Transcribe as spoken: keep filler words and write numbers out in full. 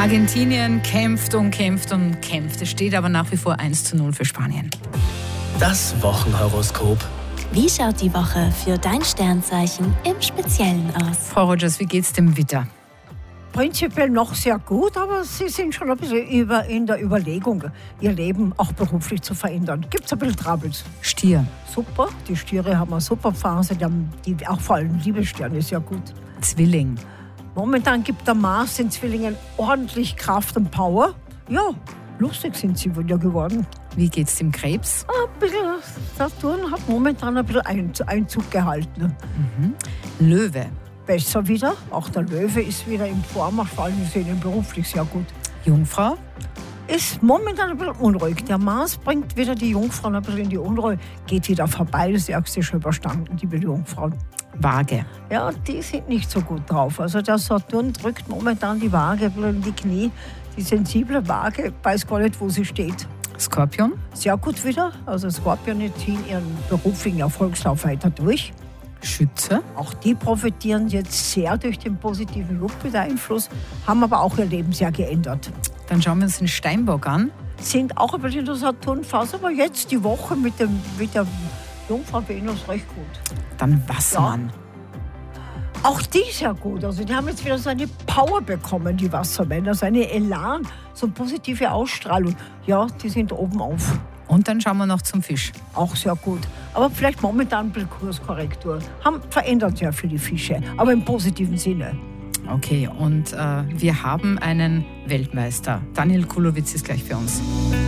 Argentinien kämpft und kämpft und kämpft. Es steht aber nach wie vor eins zu null für Spanien. Das Wochenhoroskop. Wie schaut die Woche für dein Sternzeichen im Speziellen aus? Frau Rogers, wie geht's dem Widder? Prinzipiell noch sehr gut, aber Sie sind schon ein bisschen über, in der Überlegung, Ihr Leben auch beruflich zu verändern. Gibt es ein bisschen Troubles? Stier. Super, die Stiere haben eine super Phase, die haben die, auch vor allem Liebessterne ist ja gut. Zwilling. Momentan gibt der Mars den Zwillingen ordentlich Kraft und Power. Ja, lustig sind sie wieder geworden. Wie geht's dem Krebs? Ein bisschen, Saturn hat momentan ein bisschen Einzug gehalten. Mhm. Löwe. Besser wieder, auch der Löwe ist wieder in Form, vor allem ist ihnen beruflich sehr gut. Jungfrau. Ist momentan ein bisschen unruhig. Der Mars bringt wieder die Jungfrauen ein bisschen in die Unruhe, geht wieder vorbei, das Ärgste schon überstanden, die Jungfrauen. Waage. Ja, die sind nicht so gut drauf. Also der Saturn drückt momentan die Waage ein bisschen in die Knie. Die sensible Waage weiß gar nicht, wo sie steht. Skorpion. Sehr gut wieder. Also Skorpione ziehen ihren beruflichen Erfolgslauf weiter durch. Schütze. Auch die profitieren jetzt sehr durch den positiven Jupiter-Einfluss, haben aber auch ihr Leben sehr geändert. Dann schauen wir uns den Steinbock an. Sind auch ein bisschen in der Saturnphase, aber jetzt die Woche mit, dem, mit der Jungfrau Venus recht gut. Dann Wassermann. Ja. Auch die sehr gut. Also die haben jetzt wieder so eine Power bekommen, die Wassermänner, so eine Elan, so eine positive Ausstrahlung. Ja, die sind oben auf. Und dann schauen wir noch zum Fisch. Auch sehr gut. Aber vielleicht momentan ein bisschen Kurskorrektur. Haben verändert ja für die Fische, aber im positiven Sinne. Okay, und äh, wir haben einen Weltmeister. Daniel Kulowitz ist gleich für uns.